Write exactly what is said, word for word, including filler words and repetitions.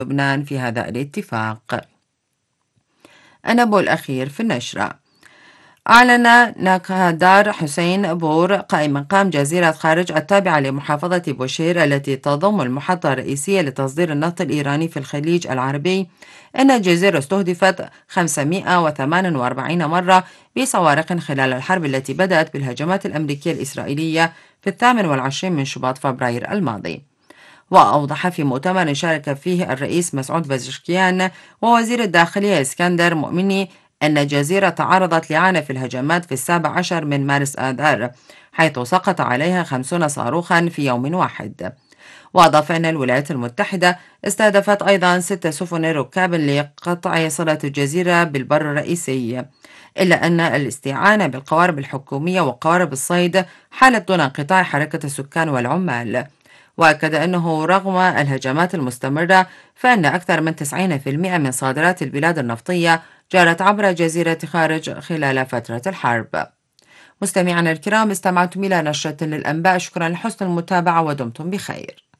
لبنان في هذا الاتفاق. النبأ الأخير في النشرة: أعلن ناكهدار حسين بور قائم مقام جزيرة خارج التابعة لمحافظة بوشير التي تضم المحطة الرئيسية لتصدير النفط الإيراني في الخليج العربي أن الجزيرة استهدفت خمسمائة وثمانية وأربعين مرة بصواريخ خلال الحرب التي بدأت بالهجمات الأمريكية الإسرائيلية في الثامن والعشرين من شباط فبراير الماضي. وأوضح في مؤتمر شارك فيه الرئيس مسعود بزشكيان ووزير الداخلية اسكندر مؤمني أن الجزيرة تعرضت لعنف الهجمات في السابع عشر من مارس آذار، حيث سقط عليها خمسون صاروخا في يوم واحد. وأضاف أن الولايات المتحدة استهدفت أيضا ست سفن ركاب لقطع صلة الجزيرة بالبر الرئيسي، إلا أن الاستعانة بالقوارب الحكومية وقوارب الصيد حالت دون انقطاع حركة السكان والعمال. وأكد أنه رغم الهجمات المستمرة فإن أكثر من تسعين بالمئة من صادرات البلاد النفطية جرت عبر جزيرة خارج خلال فترة الحرب. مستمعينا الكرام، استمعتم إلى نشرة للأنباء. شكرا لحسن المتابعة ودمتم بخير.